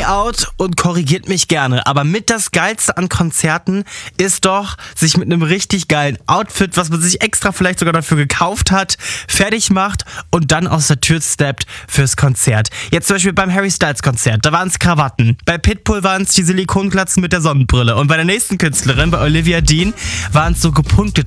Layout und korrigiert mich gerne, aber mit das Geilste an Konzerten ist doch, sich mit einem richtig geilen Outfit, was man sich extra vielleicht sogar dafür gekauft hat, fertig macht und dann aus der Tür steppt fürs Konzert. Jetzt zum Beispiel beim Harry Styles Konzert, da waren es Krawatten. Bei Pitbull waren es die Silikonglatzen mit der Sonnenbrille. Und bei der nächsten Künstlerin, bei Olivia Dean, waren es so gepunktete